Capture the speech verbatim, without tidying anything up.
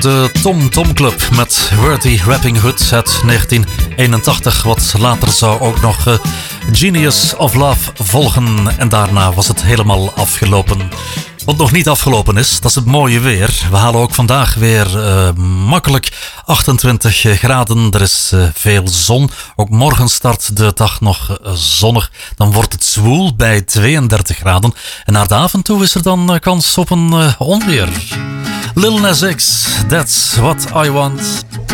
De Tom Tom Club met Worthy Rapping Hood uit negentien eenentachtig. Wat later zou ook nog uh, Genius of Love volgen. En daarna was het helemaal afgelopen. Wat nog niet afgelopen is, dat is het mooie weer. We halen ook vandaag weer uh, makkelijk achtentwintig graden. Er is uh, veel zon. Ook morgen start de dag nog uh, zonnig. Dan wordt het zwoel bij tweeëndertig graden. En naar de avond toe is er dan uh, kans op een uh, onweer. Lil Nas X, That's What I Want.